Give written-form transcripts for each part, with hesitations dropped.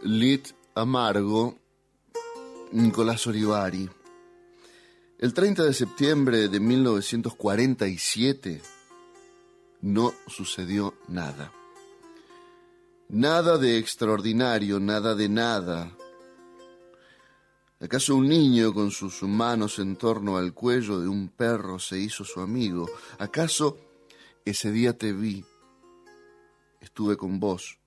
Lit Amargo, Nicolás Olivari. El 30 de septiembre de 1947 no sucedió nada. Nada de extraordinario, nada de nada. ¿Acaso un niño con sus manos en torno al cuello de un perro se hizo su amigo? ¿Acaso ese día te vi, estuve con vos,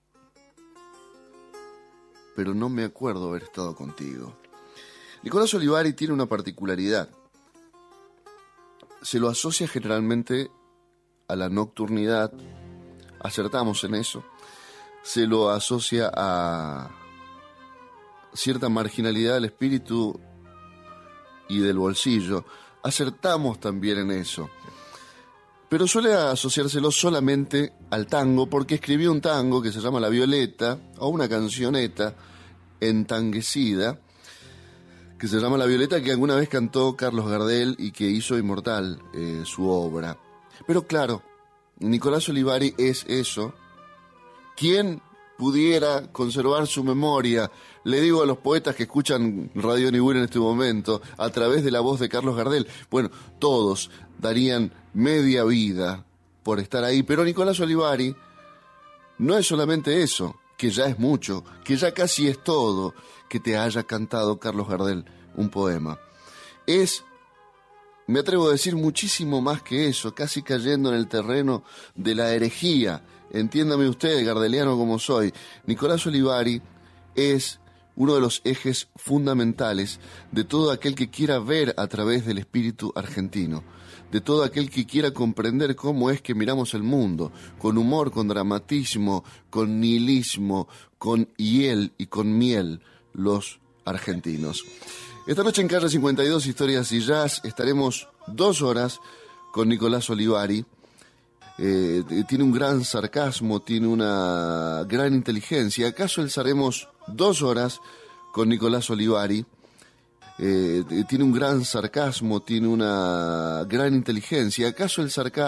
pero no me acuerdo haber estado contigo? Nicolás Olivari tiene una particularidad. Se lo asocia generalmente a la nocturnidad, acertamos en eso. Se lo asocia a cierta marginalidad del espíritu y del bolsillo. Acertamos también en eso. Pero suele asociárselo solamente al tango, porque escribió un tango que se llama La Violeta, o una cancioneta entanguecida, que se llama La Violeta, que alguna vez cantó Carlos Gardel y que hizo inmortal su obra. Pero claro, Nicolás Olivari es eso. ¿Quién pudiera conservar su memoria? Le digo a los poetas que escuchan Radio Nibur en este momento, a través de la voz de Carlos Gardel, bueno, todos darían media vida por estar ahí, pero Nicolás Olivari no es solamente eso, que ya es mucho, que ya casi es todo, que te haya cantado Carlos Gardel un poema. Es, me atrevo a decir, muchísimo más que eso, casi cayendo en el terreno de la herejía. Entiéndame usted, gardeliano como soy. Nicolás Olivari es uno de los ejes fundamentales de todo aquel que quiera ver a través del espíritu argentino, de todo aquel que quiera comprender cómo es que miramos el mundo, con humor, con dramatismo, con nihilismo, con hiel y con miel, los argentinos. Esta noche en Calle 52, Historias y Jazz, estaremos 2 horas con Nicolás Olivari. Tiene un gran sarcasmo, tiene una gran inteligencia. ¿Acaso estaremos 2 horas con Nicolás Olivari? Tiene un gran sarcasmo, tiene una gran inteligencia. ¿Acaso el sarcasmo